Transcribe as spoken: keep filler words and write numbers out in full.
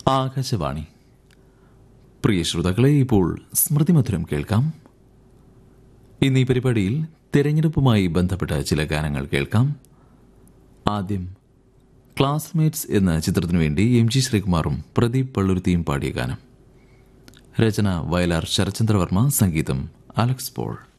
ആകാശവാണി. പ്രിയ ശ്രോതാക്കളെ, ഇപ്പോൾ സ്മൃതിമധുരം കേൾക്കാം. ഇന്ന് ഈ പരിപാടിയിൽ തെരഞ്ഞെടുപ്പുമായി ബന്ധപ്പെട്ട ചില ഗാനങ്ങൾ കേൾക്കാം. ആദ്യം ക്ലാസ്മേറ്റ്സ് എന്ന ചിത്രത്തിനു വേണ്ടി എം ജി ശ്രീകുമാറും പ്രദീപ് പള്ളുരുത്തിയും പാടിയ ഗാനം. രചന വയലാർ ശരചന്ദ്രവർമ്മ, സംഗീതം അലക്സ് പോൾ.